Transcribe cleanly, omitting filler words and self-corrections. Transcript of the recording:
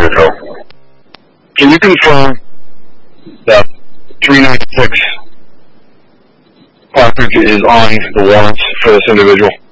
individual. Can you confirm that 396 Parker is on the warrants for this individual?